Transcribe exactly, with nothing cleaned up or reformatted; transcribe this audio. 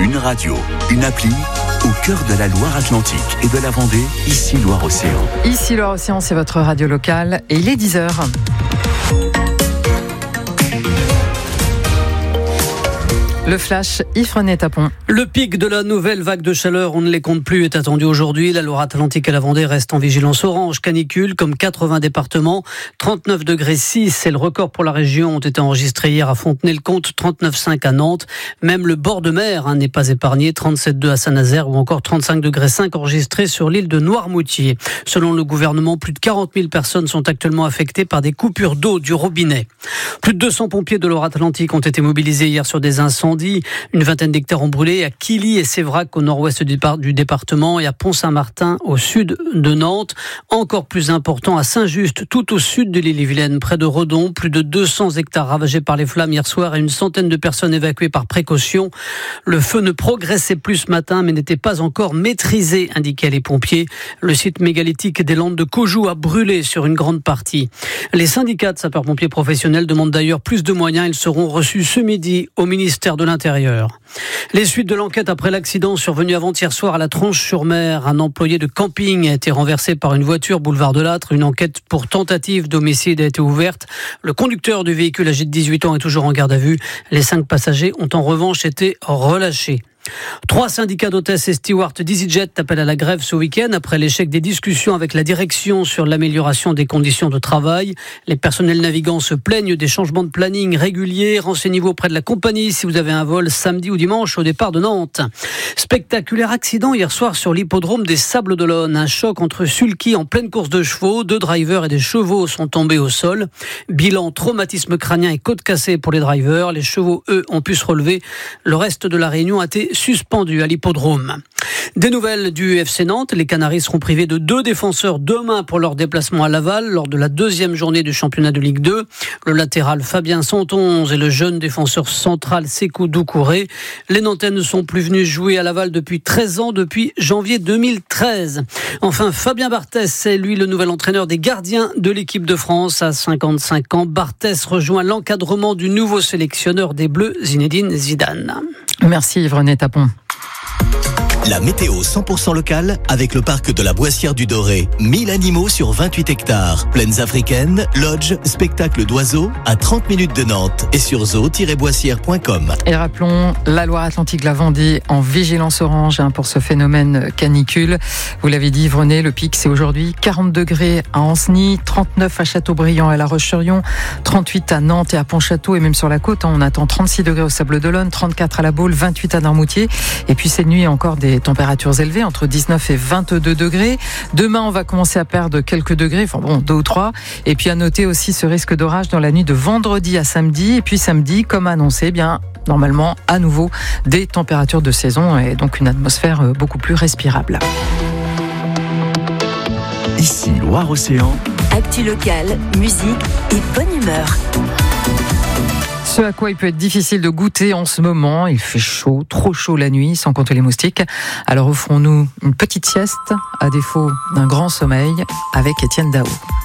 Une radio, une appli, au cœur de la Loire-Atlantique et de la Vendée, ici Loire-Océan. Ici Loire-Océan, c'est votre radio locale et il est dix heures. Le flash, Yves-René Tapon. Le pic de la nouvelle vague de chaleur, on ne les compte plus, est attendu aujourd'hui. La Loire-Atlantique et la Vendée restent en vigilance orange canicule, comme quatre-vingts départements. trente-neuf degrés six, c'est le record pour la région, ont été enregistrés hier à Fontenay-le-Comte, trente-neuf virgule cinq à Nantes. Même le bord de mer hein, n'est pas épargné, trente-sept virgule deux à Saint-Nazaire ou encore trente-cinq degrés cinq enregistrés sur l'île de Noirmoutier. Selon le gouvernement, plus de quarante mille personnes sont actuellement affectées par des coupures d'eau du robinet. Plus de deux cents pompiers de Loire-Atlantique ont été mobilisés hier sur des incendies. Une vingtaine d'hectares ont brûlé à Quilly et Sévrac au nord-ouest du département et à Pont-Saint-Martin au sud de Nantes. Encore plus important à Saint-Just, tout au sud de l'Ille-et-Vilaine, près de Redon. Plus de deux cents hectares ravagés par les flammes hier soir et une centaine de personnes évacuées par précaution. Le feu ne progressait plus ce matin mais n'était pas encore maîtrisé, indiquaient les pompiers. Le site mégalithique des Landes de Caujou a brûlé sur une grande partie. Les syndicats de sapeurs-pompiers professionnels demandent d'ailleurs plus de moyens. Ils seront reçus ce midi au ministère de l'Intérieur. Les suites de l'enquête après l'accident survenu avant-hier soir à la Tronche-sur-Mer. Un employé de camping a été renversé par une voiture boulevard de Lattre. Une enquête pour tentative d'homicide a été ouverte. Le conducteur du véhicule âgé de dix-huit ans est toujours en garde à vue. Les cinq passagers ont en revanche été relâchés. Trois syndicats d'hôtesses et stewards d'EasyJet appellent à la grève ce week-end après l'échec des discussions avec la direction sur l'amélioration des conditions de travail. Les personnels navigants se plaignent des changements de planning réguliers. Renseignez-vous auprès de la compagnie si vous avez un vol samedi ou dimanche au départ de Nantes. Spectaculaire accident hier soir sur l'hippodrome des Sables-d'Olonne. Un choc entre sulky en pleine course de chevaux. Deux drivers et des chevaux sont tombés au sol. Bilan traumatisme crânien et côte cassée pour les drivers. Les chevaux, eux, ont pu se relever. Le reste de la réunion a été suspendu à l'hippodrome. Des nouvelles du F C Nantes. Les Canaris seront privés de deux défenseurs demain pour leur déplacement à Laval lors de la deuxième journée du championnat de Ligue deux. Le latéral Fabien Santonze et le jeune défenseur central Sékou Doucouré. Les Nantais ne sont plus venus jouer à Laval depuis treize ans, depuis janvier deux mille treize. Enfin, Fabien Barthès, c'est lui le nouvel entraîneur des gardiens de l'équipe de France à cinquante-cinq ans. Barthès rejoint l'encadrement du nouveau sélectionneur des Bleus, Zinedine Zidane. Merci Yves-René Tapon. La météo cent pour cent locale avec le parc de la Boissière du Doré. mille animaux sur vingt-huit hectares. Plaines africaines, lodge, spectacle d'oiseaux à trente minutes de Nantes et sur zoo tiret boissière point com. Et rappelons, la Loire-Atlantique, la Vendée en vigilance orange hein, pour ce phénomène canicule. Vous l'avez dit Yves-René, le pic c'est aujourd'hui quarante degrés à Ancenis, trente-neuf à Châteaubriand et à La Roche-sur-Yon, trente-huit à Nantes et à Pontchâteau et même sur la côte. Hein, on attend trente-six degrés au Sables-d'Olonne, trente-quatre à La Baule, vingt-huit à Noirmoutier. Et puis cette nuit encore des températures élevées, entre dix-neuf et vingt-deux degrés. Demain, on va commencer à perdre quelques degrés, enfin bon, deux ou trois. Et puis à noter aussi ce risque d'orage dans la nuit de vendredi à samedi. Et puis samedi, comme annoncé, eh bien normalement, à nouveau, des températures de saison et donc une atmosphère beaucoup plus respirable. Ici Loire-Océan. Actu locale, musique et bonne humeur. Ce à quoi il peut être difficile de goûter en ce moment, il fait chaud, trop chaud la nuit, sans compter les moustiques. Alors offrons-nous une petite sieste, à défaut d'un grand sommeil, avec Étienne Dao.